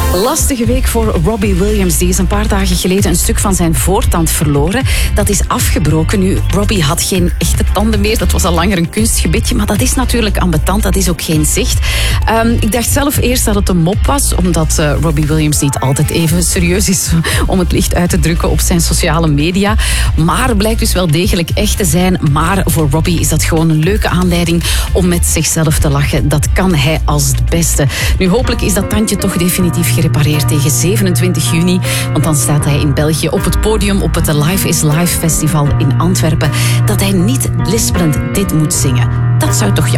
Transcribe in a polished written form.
Lastige week voor Robbie Williams. Die is een paar dagen geleden een stuk van zijn voortand verloren. Dat is afgebroken. Nu, Robbie had geen echte tanden meer. Dat was al langer een kunstgebitje. Maar dat is natuurlijk ambetant. Dat is ook geen zicht. Ik dacht zelf eerst dat het een mop was. Omdat Robbie Williams niet altijd even serieus is om het licht uit te drukken op zijn sociale media. Maar blijkt dus wel degelijk echt te zijn. Maar voor Robbie is dat gewoon een leuke aanleiding om met zichzelf te lachen. Dat kan hij als het beste. Nu, hopelijk is dat tandje toch definitief gerepareerd tegen 27 juni. Want dan staat hij in België op het podium op het Life is Live Festival in Antwerpen. Dat hij niet lispelend dit moet zingen. Dat zou toch jammer